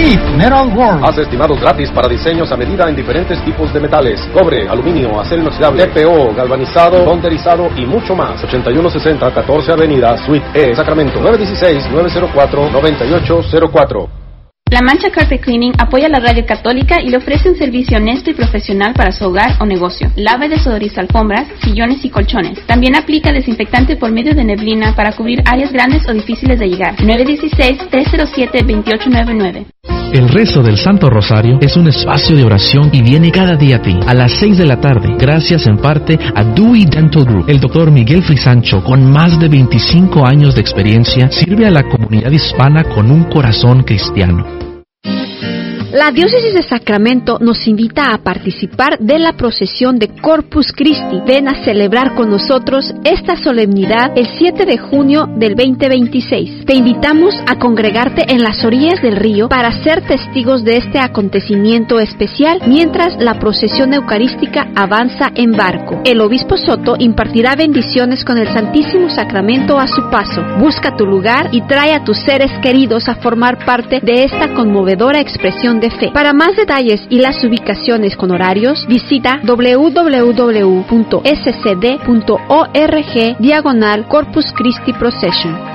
Deep Metal World. Haz estimados gratis para diseños a medida en diferentes tipos de metales: cobre, aluminio, acero inoxidable, TPO, galvanizado, tonderizado y mucho más. 8160 14 Avenida, Suite E, Sacramento. 916-904-9804. La Mancha Carpet Cleaning apoya la radio católica y le ofrece un servicio honesto y profesional para su hogar o negocio. Lava y desodoriza alfombras, sillones y colchones. También aplica desinfectante por medio de neblina para cubrir áreas grandes o difíciles de llegar. 916-307-2899. El rezo del Santo Rosario es un espacio de oración y viene cada día a ti, a las 6 de la tarde, gracias en parte a Dewey Dental Group. El doctor Miguel Frisancho, con más de 25 años de experiencia, sirve a la comunidad hispana con un corazón cristiano. La Diócesis de Sacramento nos invita a participar de la procesión de Corpus Christi. Ven a celebrar con nosotros esta solemnidad el 7 de junio del 2026. Te invitamos a congregarte en las orillas del río para ser testigos de este acontecimiento especial mientras la procesión eucarística avanza en barco. El obispo Soto impartirá bendiciones con el Santísimo Sacramento a su paso. Busca tu lugar y trae a tus seres queridos a formar parte de esta conmovedora expresión de fe. Para más detalles y las ubicaciones con horarios, visita www.scd.org/Corpus Christi Procession.